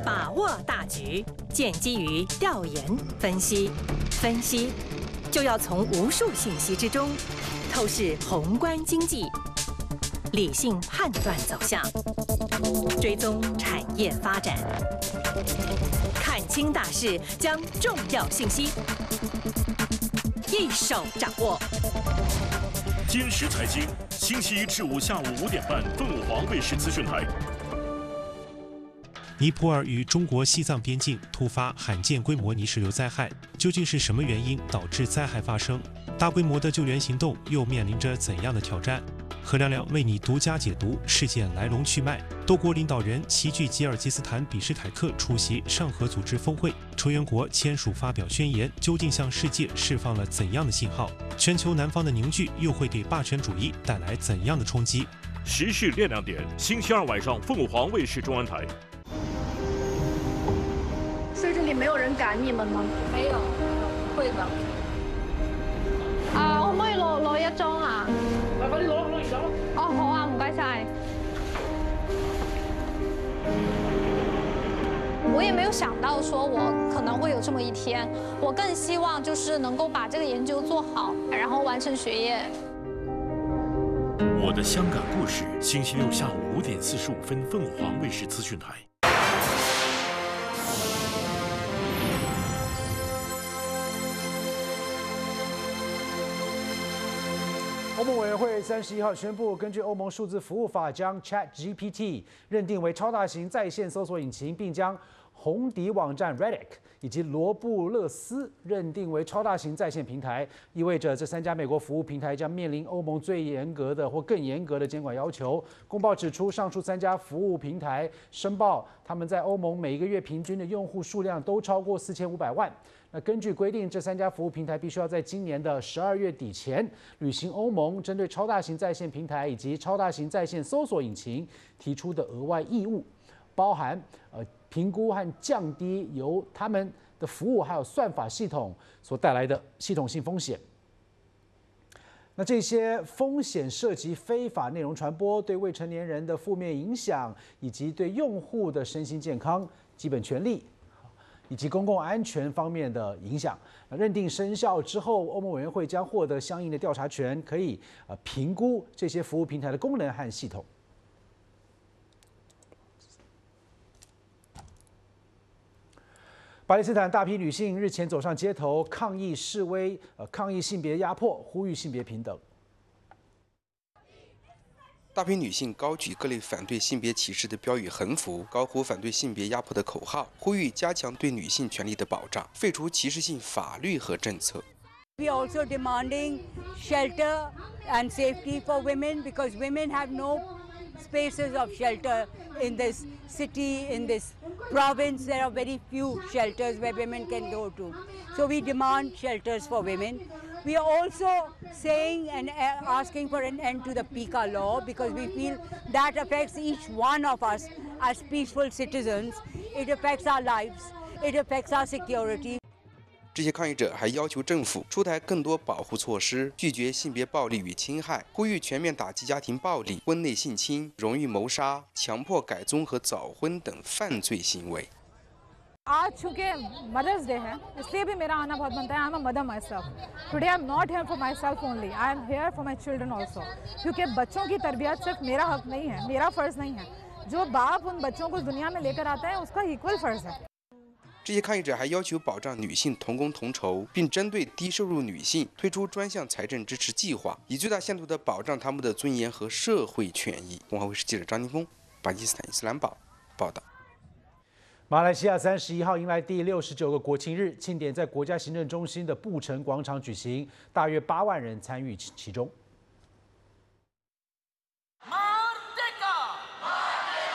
把握大局，建基于调研分析，分析就要从无数信息之中透视宏观经济，理性判断走向，追踪产业发展，看清大势，将重要信息一手掌握。 坚实财经，星期一至五下午5点半，凤凰卫视资讯台。 尼泊尔与中国西藏边境突发罕见规模泥石流灾害，究竟是什么原因导致灾害发生？大规模的救援行动又面临着怎样的挑战？何亮亮为你独家解读事件来龙去脉。多国领导人齐聚吉尔吉斯坦比什凯克出席上合组织峰会，成员国签署发表宣言，究竟向世界释放了怎样的信号？全球南方的凝聚又会给霸权主义带来怎样的冲击？ 时事练亮点，星期二晚上凤凰卫视中央台。 所以这里没有人赶你们吗？ 沒有，會的。可唔可以攞一張啊？ 快啲攞而家。 哦，好啊，唔該晒。我也沒有想到說我可能會有這麼一天，我更希望就是能夠把這個研究做好，然後完成學業。 我的香港故事，星期六下午5點45分，鳳凰衛視資訊台。 欧盟委员会31号宣布，根据欧盟数字服务法，将 ChatGPT 认定为超大型在线搜索引擎，并将红底网站 Reddit 以及罗布勒斯认定为超大型在线平台，意味着这3家美国服务平台将面临欧盟最严格的或更严格的监管要求。公报指出，上述3家服务平台申报他们在欧盟每一个月平均的用户数量都超过4500万。那根据规定，这3家服务平台必须要在今年的12月底前履行欧盟针对超大型在线平台以及超大型在线搜索引擎提出的额外义务，包含评估和降低由他们的服务还有算法系统所带来的系统性风险。那这些风险涉及非法内容传播、对未成年人的负面影响，以及对用户的身心健康、基本权利以及公共安全方面的影响。认定生效之后，欧盟委员会将获得相应的调查权，可以评估这些服务平台的功能和系统。巴勒斯坦大批女性日前走上街头抗议示威，抗议性别压迫，呼吁性别平等。 大批女性高举各类反对性别歧视的标语横幅，高呼反对性别压迫的口号，呼吁加强对女性权利的保障，废除歧视性法律和政策。 We are also demanding shelter and safety for women because women have no spaces of shelter in this city, in this province. There are very few shelters where women can go to. So we demand shelters for women. We are also saying and asking for an end to the PICA law because we feel that affects each one of us as peaceful citizens. It affects our lives. It affects our security. 这些抗议者还要求政府出台更多保护措施，拒绝性别暴力与侵害，呼吁全面打击家庭暴力、婚内性侵、荣誉谋杀、强迫改宗和早婚等犯罪行为。 आज चूंकि mother's day है इसलिए भी मेरा आना बहुत बनता है। I am a mother my self today I am not here for my self only, I am here for my children also, क्योंकि बच्चों की तरबियत सिर्फ मेरा हक नहीं है, मेरा फ़र्ज़ नहीं है, जो बाप उन बच्चों को दुनिया में लेकर आता है उसका इक्वल फ़र्ज़ है। 这些抗议者还要求保障女性同工同酬，并针对低收入女性推出专项财政支持计划，以最大限度地保障她们的尊严和社会权益。凤凰卫视记者张金峰，巴基斯坦伊斯兰堡报道。 马来西亚31号迎来第69个国庆日，庆典在国家行政中心的布城广场举行，大约8万人参与其中。